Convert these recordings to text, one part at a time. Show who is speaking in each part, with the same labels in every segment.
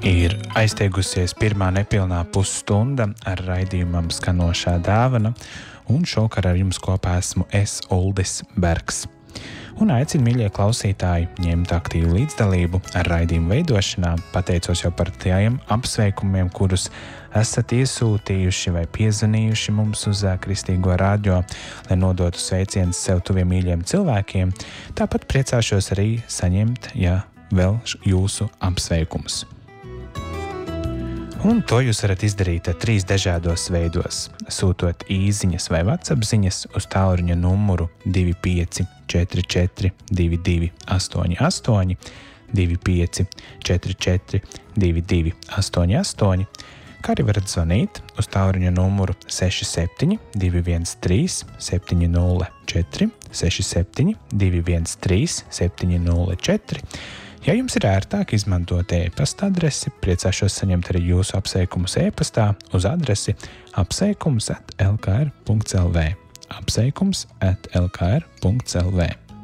Speaker 1: Ir aizteigusies pirmā nepilnā pusstunda ar raidījumam Skanošā dāvana, un šovakar ar jums kopā esmu es, Uldis Bergs. Un aicinu, mīļie klausītāji, ņemt aktīvu līdzdalību ar raidījumu veidošanā, pateicos jau par tiem apsveikumiem, kurus esat iesūtījuši vai piezvanījuši mums uz Kristīgo radio, lai nodotu sveicienus sev tuviem mīļiem cilvēkiem. Tāpat priecāšos arī saņemt, vēl jūsu apsveikumus. Un to jūs varat izdarīt 3 dažādos veidos, sūtot īsiņas vai WhatsApp ziņas uz tālruņa numuru 2544 2288, 2544 2288, kā arī varat zvanīt uz tālruņa numuru 67 213 704, 67 213 704. Ja jums ir ērtāk izmantot e-pasta adresi, priecāšos saņemt arī jūsu apsveikumus e-pastā uz adresi apsveikums@lkr.lv. apsveikums@lkr.lv.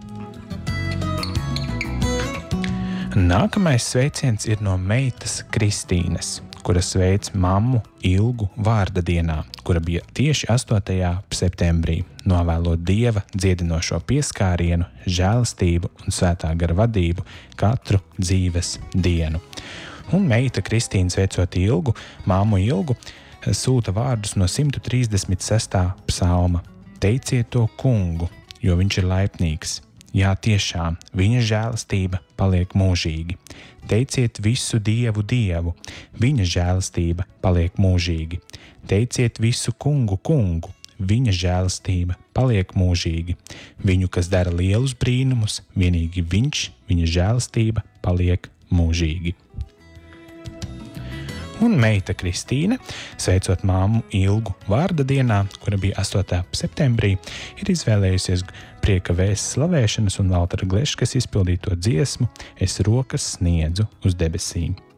Speaker 1: Nākamais sveiciens ir no meitas Kristīnes, kura sveic mammu Ilgu vārda dienā, kura bija tieši 8. septembrī, novēlot Dieva dziedinošo pieskārienu, žēlastību un svētā gara vadību katru dzīves dienu. Un meita Kristīna sveicot Ilgu, mammu Ilgu, sūta vārdus no 136. psalma. Teiciet to kungu, jo viņš ir laipnīgs. Jā, tiešām, viņa žēlastība paliek mūžīgi. Teiciet visu Dievu Dievu, viņa žēlastība paliek mūžīgi. Teiciet visu kungu kungu, viņa žēlastība paliek mūžīgi. Viņu, kas dara lielus brīnumus, vienīgi viņš, viņa žēlastība paliek mūžīgi. Un meita Kristīne, sveicot māmu Ilgu vārda dienā, kura bija 8. septembrī, ir izvēlējusies prieka vēsts slavēšanas un Valtera Gleškas izpildīto dziesmu Es rokas sniedzu uz debesīm.